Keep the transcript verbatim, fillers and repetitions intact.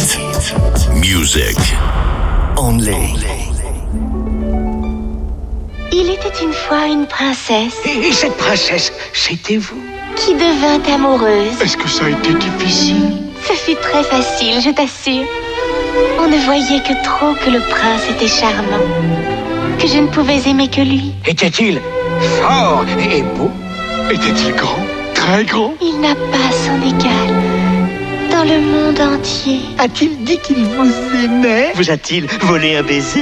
hit music only. Il était une fois une princesse. Et cette princesse, c'était vous. Qui devint amoureuse. Est-ce que ça a été difficile? Ce fut très facile, je t'assure. On ne voyait que trop que le prince était charmant, que je ne pouvais aimer que lui. Était-il fort et beau? Était-il grand? Très grand? Il n'a pas son égal dans le monde entier. A-t-il dit qu'il vous aimait? Vous a-t-il volé un baiser?